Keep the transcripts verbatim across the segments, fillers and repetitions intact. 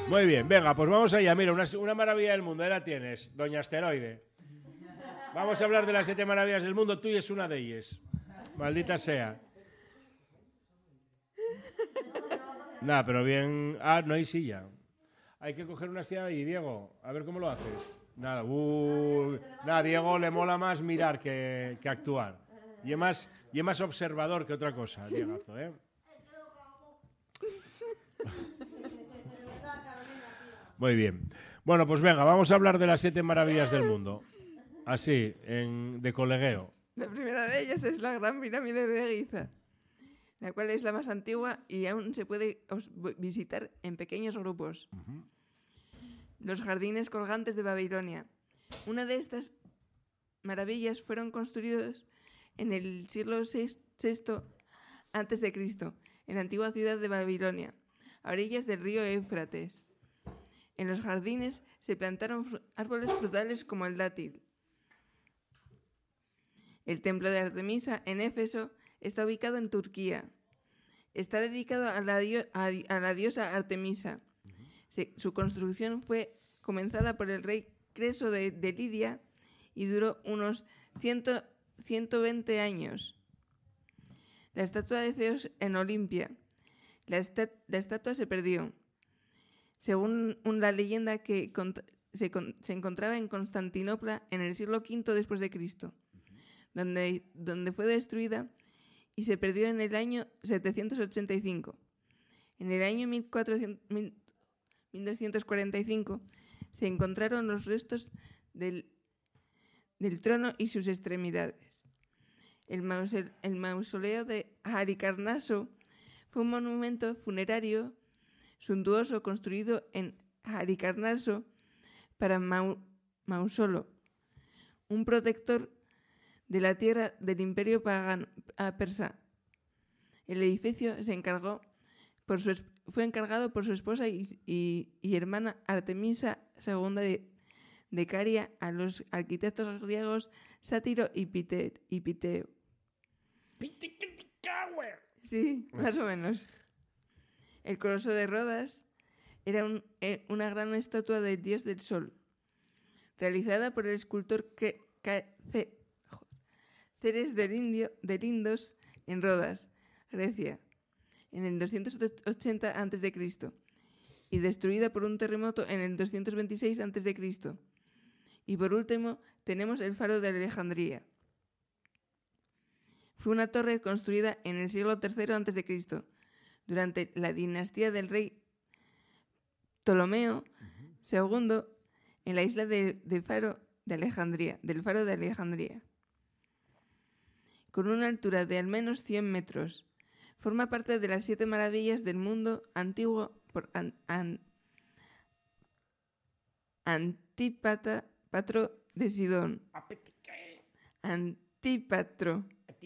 Muy bien, venga, pues vamos allá. Mira, una, una maravilla del mundo, ahí la tienes, doña Asteroide. Vamos a hablar de las siete maravillas del mundo, tú y es una de ellas. Maldita sea. Nada, pero bien... Ah, no hay silla. Hay que coger una silla ahí, Diego. A ver cómo lo haces. Nada, uh, nada, Diego le mola más mirar que, que actuar. Y es más, y es más observador que otra cosa, Diegazo, ¿eh? Muy bien. Bueno, pues venga, vamos a hablar de las siete maravillas del mundo. Así, en, de colegueo. La primera de ellas es la Gran Pirámide de Giza, la cual es la más antigua y aún se puede visitar en pequeños grupos. Uh-huh. Los jardines colgantes de Babilonia. Una de estas maravillas fueron construidos en el siglo sexto antes de Cristo, en la antigua ciudad de Babilonia, a orillas del río Éufrates. En los jardines se plantaron fr- árboles frutales como el dátil. El templo de Artemisa en Éfeso está ubicado en Turquía. Está dedicado a la, dio- a, a la diosa Artemisa. Se, su construcción fue comenzada por el rey Creso de, de Lidia y duró unos ciento veinte años. La estatua de Zeus en Olimpia. La, esta, la estatua se perdió. Según la leyenda que se, se encontraba en Constantinopla en el siglo quinto después de Cristo, donde, donde fue destruida y se perdió en el año setecientos ochenta y cinco. En el año mil doscientos cuarenta y cinco se encontraron los restos del, del trono y sus extremidades. El, mause, el mausoleo de Halicarnaso fue un monumento funerario suntuoso construido en Halicarnaso para Mau, Mausolo, un protector de la tierra del imperio pagano, persa. El edificio se encargó por su, fue encargado por su esposa y, y, y hermana Artemisa segunda de, de Caria a los arquitectos griegos Sátiro y, Pite, y Piteo. Sí, más o menos. El Coloso de Rodas era un, eh, una gran estatua del dios del sol, realizada por el escultor que, que, C, Ceres de, Indio, de Lindos en Rodas, Grecia, en el doscientos ochenta antes de Cristo y destruida por un terremoto en el doscientos veintiséis antes de Cristo. Y por último tenemos el Faro de Alejandría. Fue una torre construida en el siglo tercero antes de Cristo, durante la dinastía del rey Ptolomeo segundo en la isla de, de Faro de Alejandría, del Faro de Alejandría. Con una altura de al menos cien metros. Forma parte de las siete maravillas del mundo antiguo por an, an, Antípatro de Sidón. Antípatro.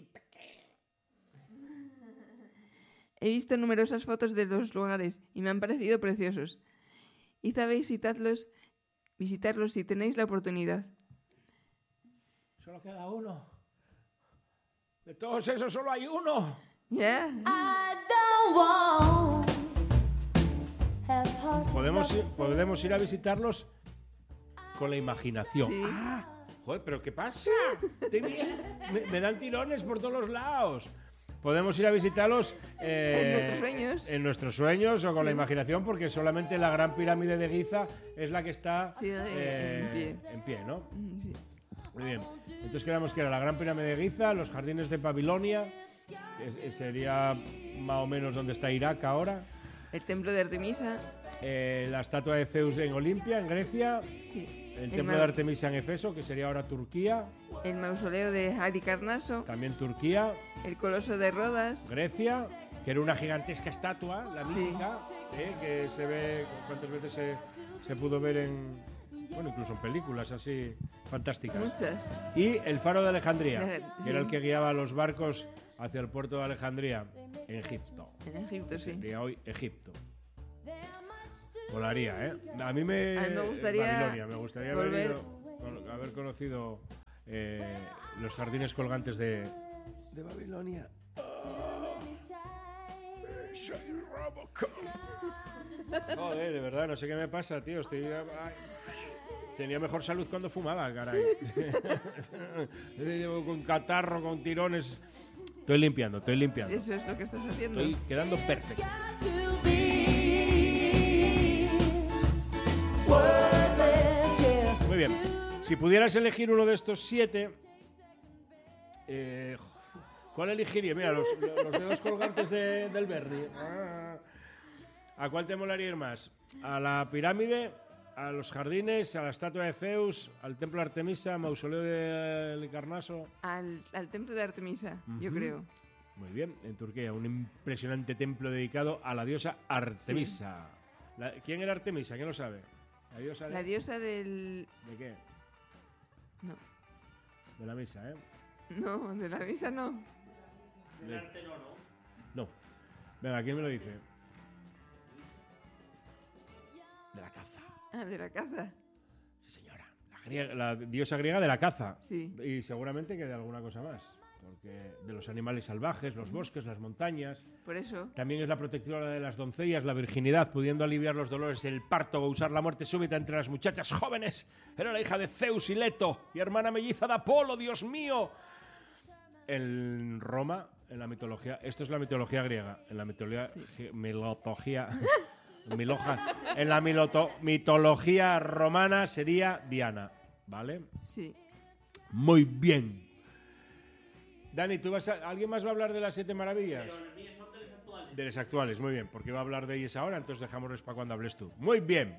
He visto numerosas fotos de los lugares y me han parecido preciosos. Id a visitarlos, visitarlos si tenéis la oportunidad. Solo queda uno. De todos esos solo hay uno. ¿Ya? Podemos ir, podemos ir a visitarlos con la imaginación. Sí. Ah, joder, ¿pero qué pasa? me, me dan tirones por todos los lados. Podemos ir a visitarlos eh, en nuestros sueños. En nuestros sueños o con sí. la imaginación, porque solamente la Gran Pirámide de Giza es la que está sí, eh, en, pie. en pie, ¿no? Sí. Muy bien. Entonces quedamos que era la Gran Pirámide de Giza, los jardines de Babilonia, que sería más o menos donde está Irak ahora. El templo de Artemisa. Eh, la estatua de Zeus en Olimpia, en Grecia. Sí. El, el templo de Artemisa en Efeso, que sería ahora Turquía. El mausoleo de Halicarnaso. También Turquía. El Coloso de Rodas. Grecia, que era una gigantesca estatua, la mítica, sí. eh, que se ve, ¿cuántas veces se, se pudo ver en, bueno, incluso en películas así fantásticas? Muchas. Y el Faro de Alejandría, La, que sí. era el que guiaba los barcos hacia el puerto de Alejandría, en Egipto. En Egipto, sí. Sería hoy Egipto. Volaría, ¿eh? A mí me, a mí me gustaría, Babilonia, me gustaría volver... haber, ido, haber conocido eh, los jardines colgantes de, de Babilonia. Oh, soy Robocop. Joder, de verdad, no sé qué me pasa, tío. Estoy... Ay. Tenía mejor salud cuando fumaba, caray. Llevo con catarro, con tirones. Estoy limpiando, estoy limpiando. Eso es lo que estás haciendo. Estoy quedando perfecto. Muy bien. Si pudieras elegir uno de estos siete, eh, ¿cuál elegiría? Mira, los, los dedos colgantes de, del Berry. Ah. ¿A cuál te molaría ir más? ¿A la pirámide? ¿A los jardines? ¿A la estatua de Zeus? ¿Al templo de Artemisa? ¿Mausoleo de Halicarnaso? Al, al templo de Artemisa, uh-huh. yo creo. Muy bien, en Turquía, un impresionante templo dedicado a la diosa Artemisa. Sí. La, ¿Quién era Artemisa? ¿Quién lo sabe? La diosa, de... la diosa del... ¿De qué? No. De la misa, ¿eh? No, de la misa no. Del arte no, ¿no? No. Venga, ¿quién me lo dice? De la caza. Ah, de la caza. Sí, señora. La, griega, la diosa griega de la caza. Sí. Y seguramente que de alguna cosa más. Porque de los animales salvajes, los bosques, las montañas. Por eso. También es la protectora de las doncellas, la virginidad, pudiendo aliviar los dolores, el parto o usar la muerte súbita entre las muchachas jóvenes. Era la hija de Zeus y Leto y hermana melliza de Apolo, Dios mío. En Roma, en la mitología, esto es la mitología griega, en la mitología, sí. milotología, miloja, en la miloto, mitología romana sería Diana, ¿vale? Sí. Muy bien. Dani, ¿tú vas a, ¿alguien más va a hablar de las siete maravillas? Pero los míos son de los actuales. De las actuales, muy bien, porque va a hablar de ellas ahora, entonces dejámosles para cuando hables tú. Muy bien.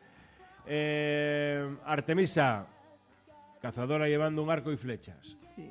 Eh, Artemisa, cazadora llevando un arco y flechas. Sí.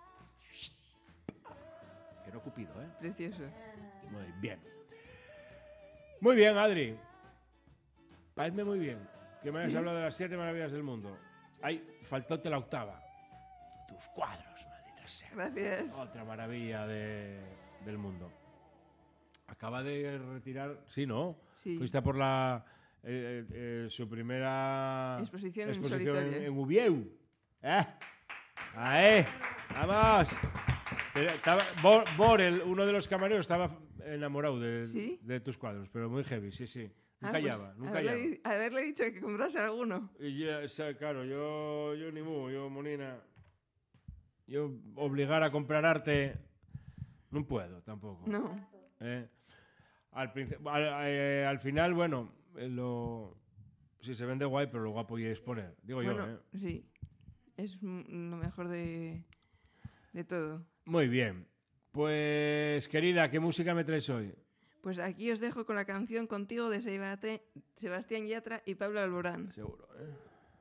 Quiero Cupido, ¿eh? Precioso. Muy bien. Muy bien, Adri. Paradme muy bien que me hayas ¿Sí? hablado de las siete maravillas del mundo. Ay, faltóte la octava. Tus cuadros, maldita sea. Gracias. Otra maravilla de, del mundo. Acaba de retirar... Sí, ¿no? Sí. Fuiste a por la... Eh, eh, su primera... Exposición, exposición en en, solitario. en Ubieu. ¿Eh? ¡Ahí! ¡Vamos! Estaba, Bor, Borel, uno de los camareros, estaba enamorado de, ¿Sí? de tus cuadros, pero muy heavy, sí, sí. Nunca Ah, pues, llama, nunca haberle, llama. haberle dicho que comprase alguno. Y ya, o sea, claro, yo, yo ni mu, yo, Monina, yo obligar a comprar arte, no puedo tampoco. No. ¿Eh? Al, al, eh, al final, bueno, eh, lo, si se vende guay, pero lo guapo y es poner, digo Bueno, yo, ¿eh? sí. Es m- lo mejor de, de todo. Muy bien. Pues, querida, ¿qué música me traes hoy? Pues aquí os dejo con la canción Contigo de Sebate- Sebastián Yatra y Pablo Alborán. Seguro, ¿eh?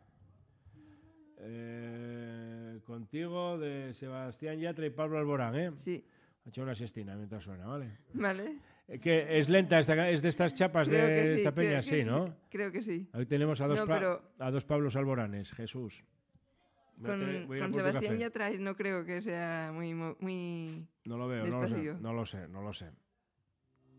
Eh, Contigo de Sebastián Yatra y Pablo Alborán, ¿eh? Sí. Ha hecho una siestina mientras suena, ¿vale? ¿Vale? Eh, que es lenta, esta, es de estas chapas Creo de que sí, esta creo peña, que sí, ¿no? Creo que sí. Hoy tenemos a dos, No, pa- pero- a dos Pablos Alboranes, Jesús. Voy a Con, tener- voy a ir a con por tu Sebastián café. Yatra no creo que sea muy, mo- muy... No lo veo, no lo sé, Despacillo. no lo sé, no lo sé.